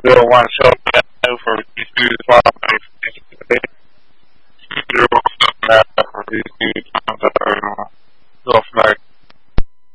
zero one show for these dudes while I zero for these dudes go from like